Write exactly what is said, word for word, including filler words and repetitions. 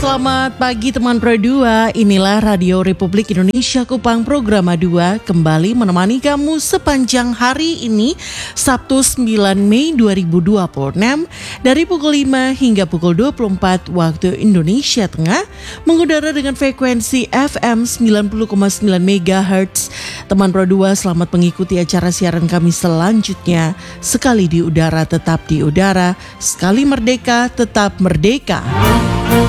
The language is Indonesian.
Selamat pagi teman Pro dua, inilah Radio Republik Indonesia Kupang Programa dua kembali menemani kamu sepanjang hari ini Sabtu sembilan Mei dua ribu dua puluh enam dari pukul lima hingga pukul dua puluh empat waktu Indonesia Tengah mengudara dengan frekuensi F M sembilan puluh koma sembilan megahertz. Teman Pro dua, selamat mengikuti acara siaran kami selanjutnya. Sekali di udara tetap di udara, sekali merdeka tetap merdeka.